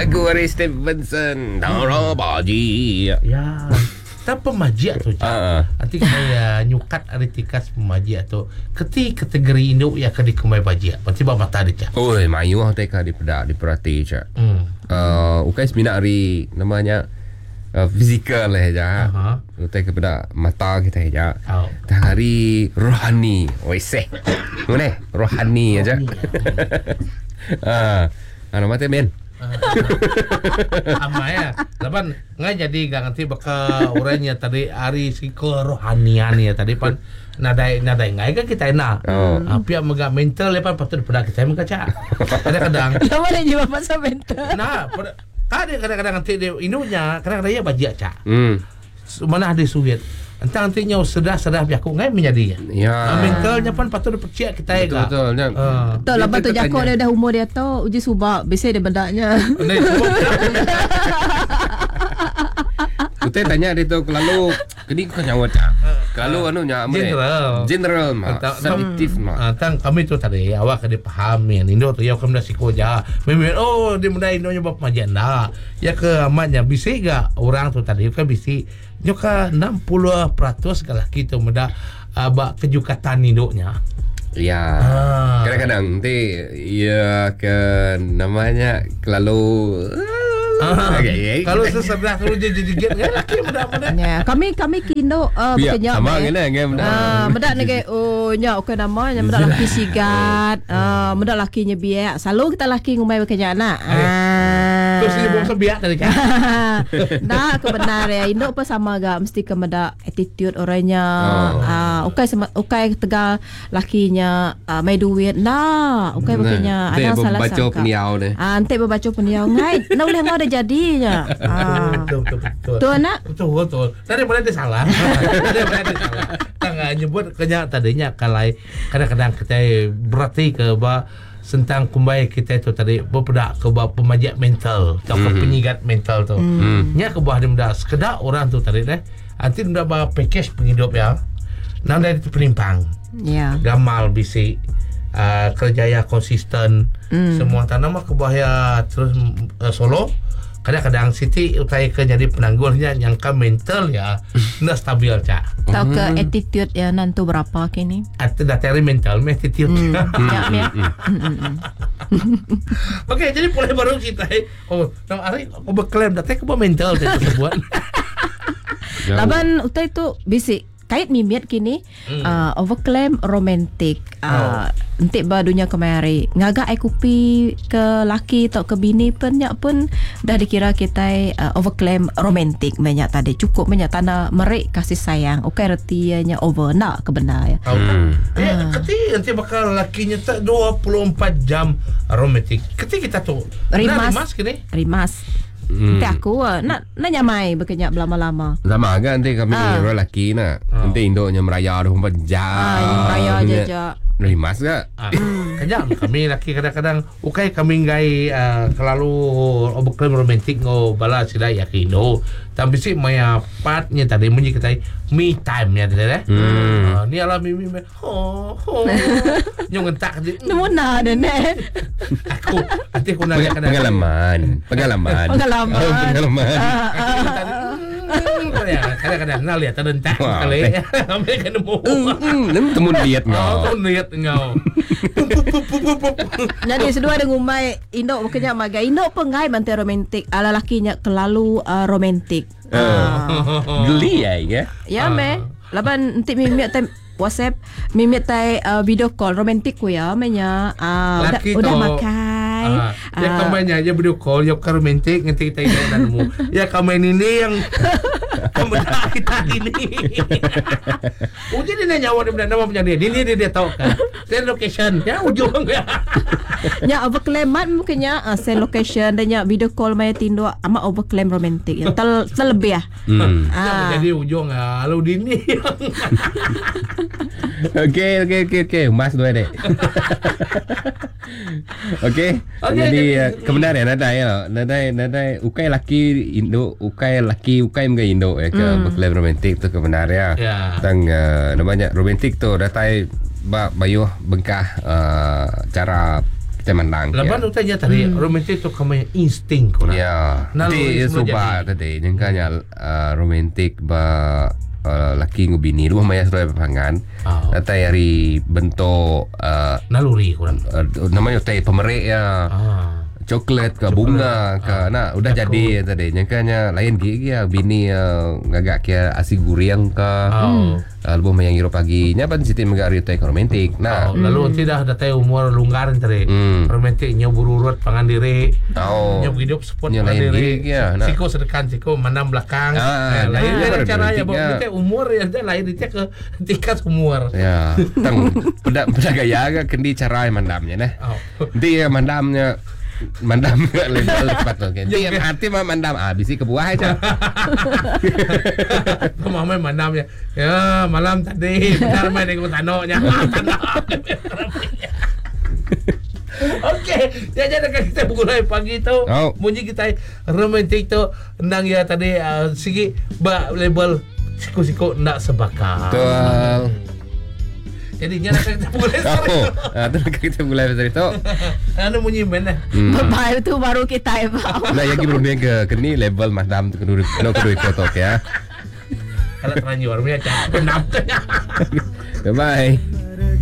Lagu Harry Stevenson Tara Baji. Ya. Tak pemaji tu nanti kaya nyukat aritikas pemaji tu keti kategori Indo ya kadi kumai baji pasti ba mata dia. Oi, mayu teh ka diperhati cak. Ukai semina hari namanya fizikal lah ya. Utai kepada mata kita ya. Hari rohani. Oi seh. Mana? Rohani aja. Nama teh men. Ama ya. Laban ngai jadi ganti baka orangnya tadi hari siko rohanian ya tadi pan nadai ngai kan kita enak. Pihak mega mental lepas patut pada kita mengaca. Kadang-kadang. Lama dia juga pasal mental. Nah, kadang-kadang nanti dia inunya kadang-kadang dia bajak cak. Mana ada sulit. Nantinya sudah biaku ngai menjadi ya. Mentalnya pun patut dipercaya kita ya. Betul. Betul lah batu jakok dia dah umur dia tu uji subak biasa dia bedaknya. Kita tanya dia tu lalu kini kau nyawa cak. Kalau nya general sensitif tang kami tu tadi awak kena pahami Indo tu ya kami dah sikoja. Memang dia muda Indo nya bap majanda. Ya ke amatnya bisi ga orang tu tadi kan bisi nyoka 60% galaki tu muda bak kejukatan Indonya. Ya. Kadang-kadang nanti ya ke namanya lalu kalau sesedah kalau jadi-jadi kan laki muda-muda. Ya, kami kindo bekerja. Sama ngene medak nege nya okey namanya medak laki sigat, medak lakinya biak. Selalu kita laki ngumai bekerja nak. Terus dia buang sebiak tadi kan. Nah, kebenar ya. Indo apa sama gak mesti ke medak attitude orangnya. Okey tegal lakinya mai duit. Nah, okey bekerja ada salah sangka. Baca peniau deh. Ante baca peniau ngai. Nak boleh mau jadinya. Betul. Tu anak. Betul. Tadi boleh dia salah. Tengah nyebut kenya tadinya kalai kadang-kadang kita berarti ke tentang kumbai kita itu tadi berpedak ke pemajak mental atau ke penyigat mental tu. Nya ke bawah dia muda sekedar orang tu tadi deh. Nanti muda bawa package penghidup ya. Nang dari itu penimpang. Ya. Gamal bisi kerjaya konsisten semua tanam ke bawah terus solo. Kadang-kadang Siti utai ke jadi penanggulnya nyangka mental ya ndak stabil cak. Tahu ke attitude ya nanti berapa kini? Atau dateri mental, attitude. Ya. Okey, jadi mulai baru kita. Nang ari aku berklaim datang ke mental tersebut. Laban utai tu bisi kait mimiat kini overclaim romantic. Entik ba dunia kemari ngagak ai kupi ke laki atau ke bini pun dah dikira kita overclaim romantic banyak tadi cukup banyak tanda merik kasih sayang okey retinya over nak ke benar ya. Keti nanti bakal lakinya tak 24 jam romantic. Keti kita tu rimas kini. Rimas. Nanti aku nak nyamai bekerja lama-lama. Sama agak nanti kami orang lelaki nak. Nanti Indonya meraya 24 jam. Meraya je. Rimas tak? Kejam kami laki kadang-kadang ukai kami ngai kelalu overclaim romantik ngo bala sila yakindo. Tapi si maya partnya tadi munyi kita me time ya tadi ni ala mimi nyong entak di. Nemu na dene. Aku nanti aku nak pengalaman. Kadang-kadang nak lihat terdentak kali. Kami kena mau. Temu lihat ngau. Jadi sedua ada ngumai Indo bekerja maga. Indo pengai mantai romantik ala lakinya kelalu romantik. Geli ya? Ya me. Laban nanti mimik time WhatsApp mimik tai video call romantik ku ya menya udah makan. Ya kamarnya aja video call ya romantik nanti kita danmu. Ya kamar ini yang kamar kita ini. Jadi dia nyawa dia nama punya dia. Ini dia tahu kan. Send location ya ujung ya. Nya overclaimat mungkinnya send location dan nya video call maya tindo ama overclaim romantik ya terlebih ya. Jadi ujung lalu dini. Okey. Mas dua dek. Okey. Jadi kebenaran nadai ukai laki Indo, ukai mga Indo ya ke berklaim romantik tu kebenaran ya. Tang namanya romantik tu datai bayuh bengkah cara kita mandang. Laban utanya tadi romantik tu kami insting ko na. Ya. Nanti soba tadi nyangkanya romantik ba laki ngubini rumah maya sudah pangan. Natai hari bentuk naluri kurang. Namanya teh pemerek ya. Coklat ke bunga ke nak udah jadi tadi nyangkanya lain gigi ya bini ngagak kia asi guriang ke album yang hiro pagi nya pan siti megari teh romantik nah lalu tidak ada teh umur lunggaran tadi romantik nya bururut pangan diri nya hidup sport pangan diri siko sedekan siko manam belakang lain cara ya bawa teh umur ya lain dia ke tingkat umur ya tang beda gaya agak kendi cara mandamnya nah dia mandamnya mandam enggak lepas tu kan. Dia arti mah mandam bisi ke buah aja. Mama mandam ya. Ya, malam tadi benar main dengan tanonya. Okey, jadi kita mulai pagi tu bunyi kita romantik tu nang ya tadi sigi ba label siku-siku ndak sebakar. Betul. Jadi nyana kita mulai terus kita mulai dari itu. Anu bunyi mana? Bapak itu baru kita Nah, yang belum ke kini level madam tu kedua foto ya. Kalau terlanjur punya cak penap. Bye.